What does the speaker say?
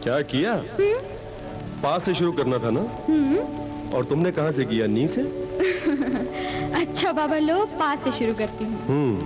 क्या किया? पा से शुरू करना था ना? और तुमने कहां से किया? नी से? अच्छा बाबा लो, पा से शुरू करती हूँ।